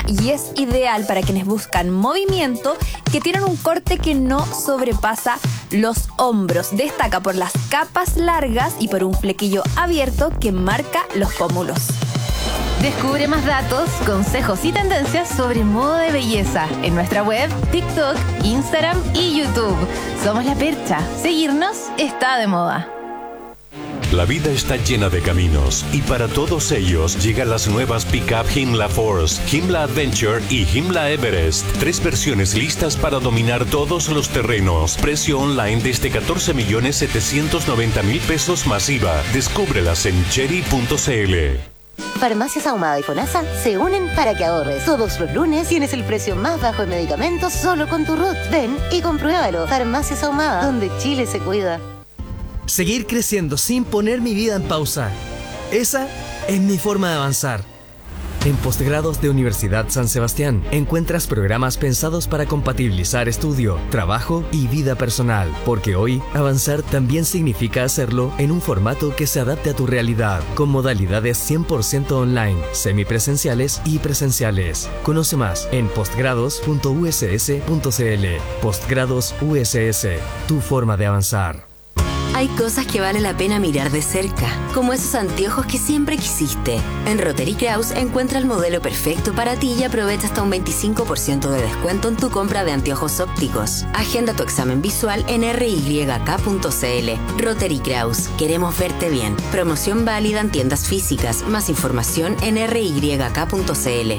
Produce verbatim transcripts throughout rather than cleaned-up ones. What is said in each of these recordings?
y es ideal para quienes buscan movimiento, que tienen un corte que no sobrepasa los hombros. Destaca por las capas largas y por un flequillo abierto que marca los pómulos. Descubre más datos, consejos y tendencias sobre moda de belleza en nuestra web, TikTok, Instagram y YouTube. Somos La Percha. Seguirnos está de moda. La vida está llena de caminos y para todos ellos llegan las nuevas Pickup Himla Force, Himla Adventure y Himla Everest. Tres versiones listas para dominar todos los terrenos. Precio online desde catorce millones setecientos noventa mil pesos masiva. Descúbrelas en cherry punto c l. Farmacias Ahumada y FONASA se unen para que ahorres. Todos los lunes tienes el precio más bajo de medicamentos solo con tu R U T. Ven y compruébalo. Farmacias Ahumada, donde Chile se cuida. Seguir creciendo sin poner mi vida en pausa. Esa es mi forma de avanzar. En Postgrados de Universidad San Sebastián encuentras programas pensados para compatibilizar estudio, trabajo y vida personal, porque hoy avanzar también significa hacerlo en un formato que se adapte a tu realidad, con modalidades cien por ciento online, semipresenciales y presenciales. Conoce más en postgrados punto u s s punto c l. Postgrados U S S, tu forma de avanzar. Hay cosas que vale la pena mirar de cerca, como esos anteojos que siempre quisiste. En Rotary Kraus encuentra el modelo perfecto para ti y aprovecha hasta un veinticinco por ciento de descuento en tu compra de anteojos ópticos. Agenda tu examen visual en r y k punto c l. Rotary Kraus, queremos verte bien. Promoción válida en tiendas físicas. Más información en r y k punto c l.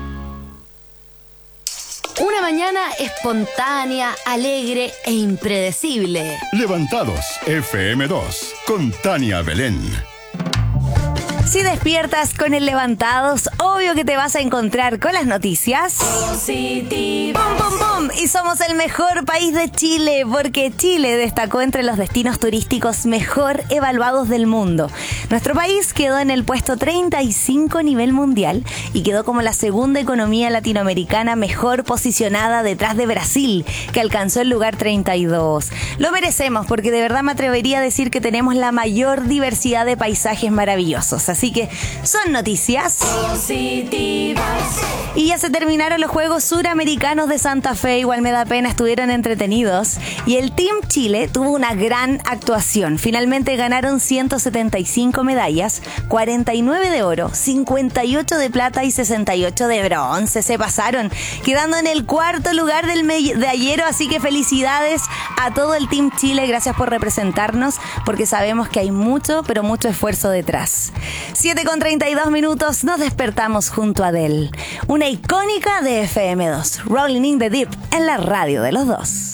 Una mañana espontánea, alegre e impredecible. Levantados F M dos con Tania Belén. Si despiertas con el Levantados, obvio que te vas a encontrar con las noticias positivas. ¡Bum, bum, bum! Y somos el mejor país de Chile, porque Chile destacó entre los destinos turísticos mejor evaluados del mundo. Nuestro país quedó en el puesto treinta y cinco a nivel mundial y quedó como la segunda economía latinoamericana mejor posicionada detrás de Brasil, que alcanzó el lugar treinta y dos. Lo merecemos, porque de verdad me atrevería a decir que tenemos la mayor diversidad de paisajes maravillosos. Así que son noticias positivas. Y ya se terminaron los Juegos Suramericanos de Santa Fe. Igual me da pena, estuvieron entretenidos. Y el Team Chile tuvo una gran actuación. Finalmente ganaron ciento setenta y cinco medallas, cuarenta y nueve de oro, cincuenta y ocho de plata y sesenta y ocho de bronce. Se pasaron, quedando en el cuarto lugar del medallero. Así que felicidades a todo el Team Chile. Gracias por representarnos, porque sabemos que hay mucho, pero mucho esfuerzo detrás. siete con treinta y dos minutos, nos despertamos junto a Adele, una icónica de F M dos, Rolling in the Deep, en la radio de los dos.